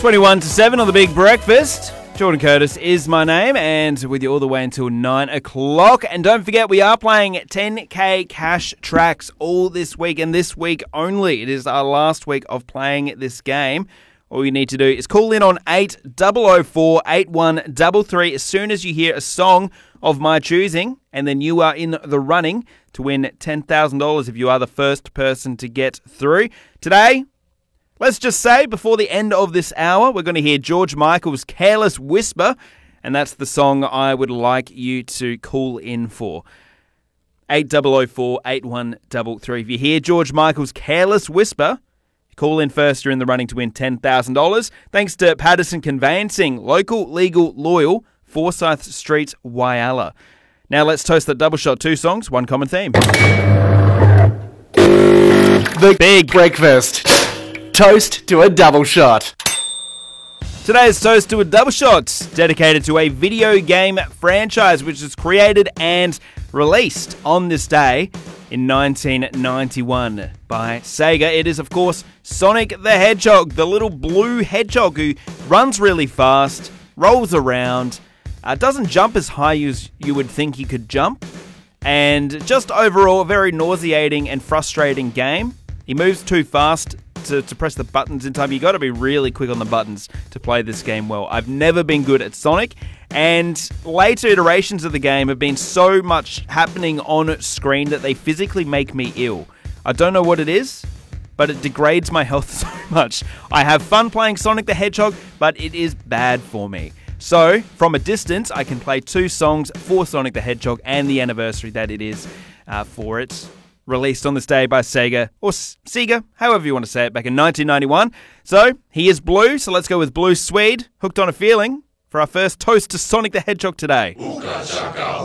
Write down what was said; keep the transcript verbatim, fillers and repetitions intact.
twenty-one to seven on the Big Breakfast. Jordan Curtis is my name, and with you all the way until nine o'clock. And don't forget, we are playing ten K cash tracks all this week, and this week only. It is our last week of playing this game. All you need to do is call in on eight oh oh four, eight one three three as soon as you hear a song of my choosing, and then you are in the running to win ten thousand dollars if you are the first person to get through. Today, let's just say, before the end of this hour, we're going to hear George Michael's Careless Whisper, and that's the song I would like you to call in for. eight oh oh four, eight one three three. If you hear George Michael's Careless Whisper, call in first, you're in the running to win ten thousand dollars. Thanks to Patterson Conveyancing, local, legal, loyal, Forsyth Street, Whyalla. Now let's toast the double shot. Two songs, one common theme. The Big Breakfast. Toast to a double shot. Today's toast to a double shot, dedicated to a video game franchise which was created and released on this day in nineteen ninety-one by Sega. It is, of course, Sonic the Hedgehog, the little blue hedgehog who runs really fast, rolls around, uh, doesn't jump as high as you would think he could jump, and just overall a very nauseating and frustrating game. He moves too fast to, to press the buttons in time. You got to be really quick on the buttons to play this game well. I've never been good at Sonic, and later iterations of the game have been so much happening on screen that they physically make me ill. I don't know what it is, but it degrades my health so much. I have fun playing Sonic the Hedgehog, but it is bad for me. So, from a distance, I can play two songs for Sonic the Hedgehog and the anniversary that it is uh, for it. Released on this day by Sega, or Sega, however you want to say it, back in nineteen ninety-one. So, he is Blue, so let's go with Blue Swede, Hooked on a Feeling, for our first toast to Sonic the Hedgehog today.